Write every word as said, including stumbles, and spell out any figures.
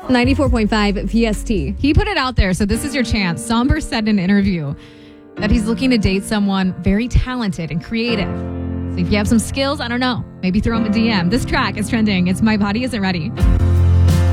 ninety-four point five V S T. He put it out there, so this is your chance. Somber said in an interview that he's looking to date someone very talented and creative. So if you have some skills, I don't know, maybe throw him a D M. This track is trending. It's My Body Isn't Ready.